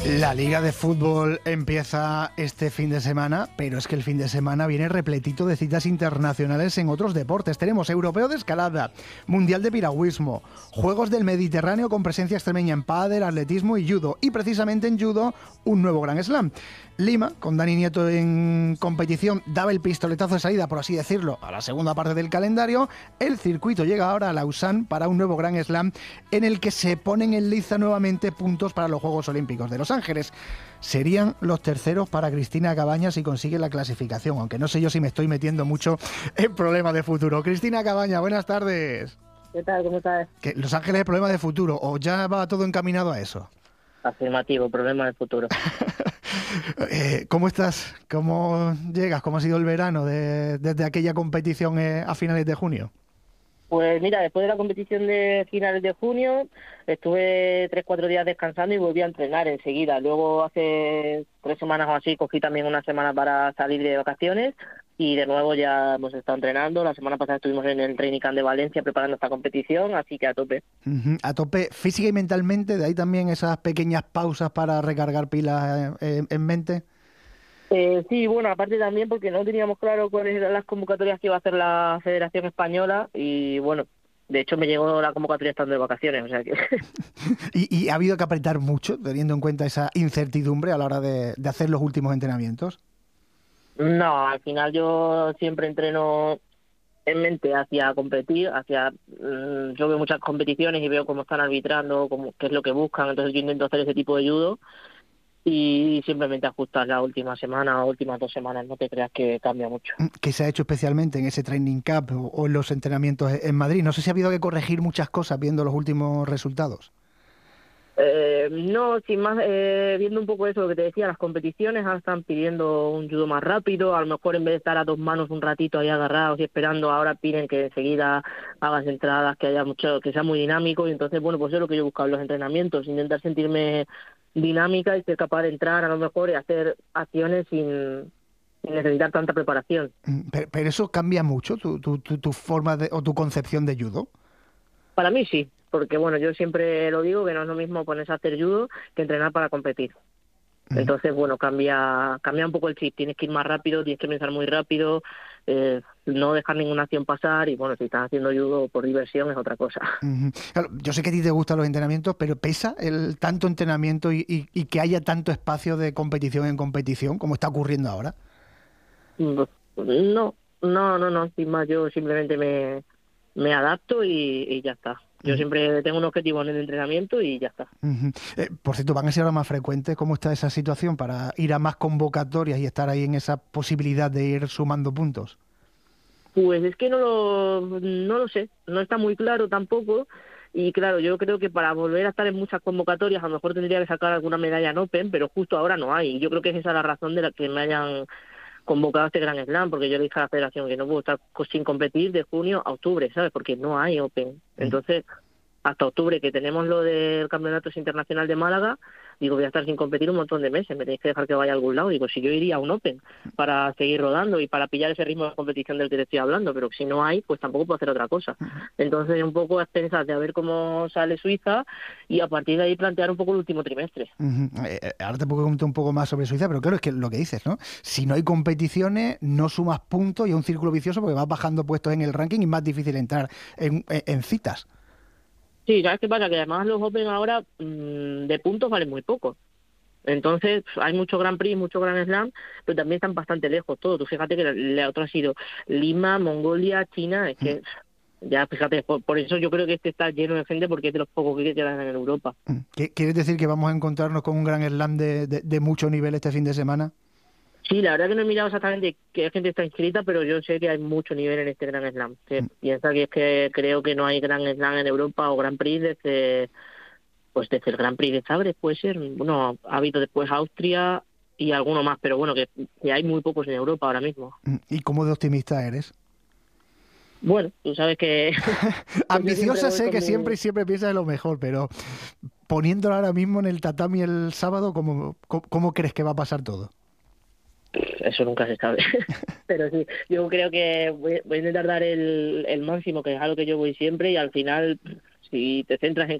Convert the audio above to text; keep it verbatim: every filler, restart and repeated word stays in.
La Liga de Fútbol empieza este fin de semana, pero es que el fin de semana viene repletito de citas internacionales en otros deportes. Tenemos Europeo de Escalada, Mundial de Piragüismo, Juegos del Mediterráneo con presencia extremeña en pádel, atletismo y judo. Y precisamente en judo, un nuevo Grand Slam. Lima, con Dani Nieto en competición, daba el pistoletazo de salida, por así decirlo, a la segunda parte del calendario. El circuito llega ahora a Lausanne para un nuevo Grand Slam en el que se ponen en liza nuevamente puntos para los Juegos Olímpicos de Los Ángeles. Serían los terceros para Cristina Cabañas si consigue la clasificación, aunque no sé yo si me estoy metiendo mucho en problemas de futuro. Cristina Cabañas, buenas tardes. ¿Qué tal? ¿Cómo estás? ¿Que Los Ángeles es problema de futuro o ya va todo encaminado a eso? Afirmativo, problema del futuro. eh, ¿Cómo estás? ¿Cómo llegas? ¿Cómo ha sido el verano de, desde aquella competición eh, a finales de junio? Pues mira, después de la competición de finales de junio, estuve tres, cuatro días descansando y volví a entrenar enseguida. Luego hace tres semanas o así cogí también una semana para salir de vacaciones y de nuevo ya hemos estado entrenando. La semana pasada estuvimos en el Training Camp de Valencia preparando esta competición, así que a tope. Uh-huh. A tope física y mentalmente, de ahí también esas pequeñas pausas para recargar pilas eh, en mente. Eh, sí, bueno, aparte también porque no teníamos claro cuáles eran las convocatorias que iba a hacer la Federación Española y bueno, de hecho me llegó la convocatoria estando de vacaciones, o sea que... ¿Y, y ha habido que apretar mucho, teniendo en cuenta esa incertidumbre a la hora de, de hacer los últimos entrenamientos? No, al final yo siempre entreno en mente hacia competir, hacia mmm, yo veo muchas competiciones y veo cómo están arbitrando, cómo, qué es lo que buscan, entonces yo intento hacer ese tipo de judo y simplemente ajustar la última semana o últimas dos semanas, no te creas que cambia mucho. ¿Qué se ha hecho especialmente en ese Training Camp o, o en los entrenamientos en Madrid? No sé si ha habido que corregir muchas cosas viendo los últimos resultados. Eh, no, sin más, eh, viendo un poco eso, lo que te decía, las competiciones ahora están pidiendo un judo más rápido, a lo mejor en vez de estar a dos manos un ratito ahí agarrados y esperando, ahora piden que enseguida hagas entradas, que haya mucho, que sea muy dinámico, y entonces, bueno, pues es lo que yo he buscado en los entrenamientos, intentar sentirme dinámica y ser capaz de entrar a lo mejor y hacer acciones sin, sin necesitar tanta preparación. Pero, pero eso cambia mucho, tu, tu, tu, tu forma de, o tu concepción de judo. Para mí sí, porque bueno, yo siempre lo digo, que no es lo mismo ponerse a hacer judo que entrenar para competir. Entonces, bueno, cambia cambia un poco el chip, tienes que ir más rápido, tienes que pensar muy rápido, eh, no dejar ninguna acción pasar y bueno, si estás haciendo judo por diversión es otra cosa. Uh-huh. Claro, yo sé que a ti te gustan los entrenamientos, pero ¿pesa el tanto entrenamiento y, y, y que haya tanto espacio de competición en competición como está ocurriendo ahora? No, no, no, no, sin más, yo simplemente me, me adapto y, y ya está. Yo uh-huh. siempre tengo un objetivo en el entrenamiento y ya está. Uh-huh. Eh, por cierto, ¿van a ser ahora más frecuentes? ¿Cómo está esa situación para ir a más convocatorias y estar ahí en esa posibilidad de ir sumando puntos? Pues es que no lo, no lo sé, no está muy claro tampoco. Y claro, yo creo que para volver a estar en muchas convocatorias a lo mejor tendría que sacar alguna medalla en Open, pero justo ahora no hay. Yo creo que es esa la razón de la que me hayan convocado a este Grand Slam, porque yo le dije a la federación que no puedo estar sin competir de junio a octubre, ¿sabes? Porque no hay Open. Entonces, hasta octubre, que tenemos lo del Campeonato Internacional de Málaga, digo, voy a estar sin competir un montón de meses, me tenéis que dejar que vaya a algún lado. Digo, si yo iría a un Open para seguir rodando y para pillar ese ritmo de competición del que te estoy hablando, pero si no hay, pues tampoco puedo hacer otra cosa. Entonces, un poco es pensar de a ver cómo sale Suiza y a partir de ahí plantear un poco el último trimestre. Uh-huh. Eh, ahora te puedo contar un poco más sobre Suiza, pero claro, es que lo que dices, ¿no? Si no hay competiciones, no sumas puntos y es un círculo vicioso porque vas bajando puestos en el ranking y es más difícil entrar en, en, en citas. Sí, ¿sabes qué pasa? Que además los Open ahora mmm, de puntos valen muy poco. Entonces hay mucho Grand Prix, mucho Grand Slam, pero también están bastante lejos todos. Tú fíjate que la otra ha sido Lima, Mongolia, China, es que ya fíjate, por, por eso yo creo que este está lleno de gente porque es de los pocos que quedan en Europa. ¿Quieres decir que vamos a encontrarnos con un Grand Slam de, de, de mucho nivel este fin de semana? Sí, la verdad que no he mirado exactamente qué gente está inscrita, pero yo sé que hay mucho nivel en este Grand Slam. Que mm. Piensa que es que creo que no hay Grand Slam en Europa o Grand Prix desde, pues desde el Grand Prix de Sabres, puede ser. Bueno, ha habido después Austria y alguno más, pero bueno, que, que hay muy pocos en Europa ahora mismo. ¿Y cómo de optimista eres? Bueno, tú sabes que... Ambiciosa sé que mi... siempre y siempre piensas en lo mejor, pero poniéndolo ahora mismo en el tatami el sábado, ¿cómo, cómo, cómo crees que va a pasar todo? Eso nunca se sabe. Pero sí, yo creo que voy, voy a intentar dar el, el máximo, que es algo que yo voy siempre, y al final, si te centras en